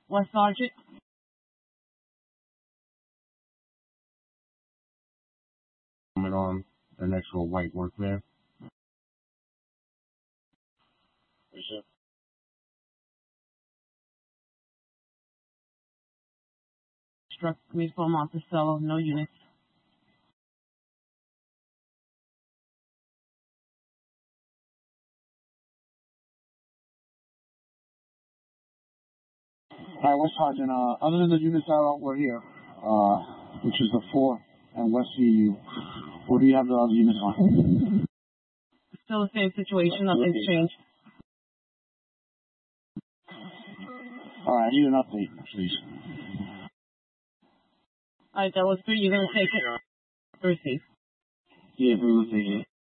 West Sergeant. On an actual white work there. Struck me for Monticello, no units. Hi, West Sergeant. Other than the units that were here, which is the 4 and West CU, what do you have the other units on? Still the same situation, nothing's changed. All right, I need an update, please. All right, that was 3. You're going to take it. Receive. Yeah, we will take it.